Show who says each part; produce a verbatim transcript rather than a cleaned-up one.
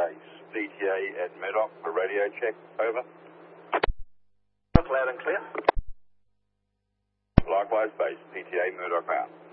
Speaker 1: base, P T A at Murdoch for radio check, over.
Speaker 2: Loud and clear.
Speaker 1: Likewise, base, P T A Murdoch out.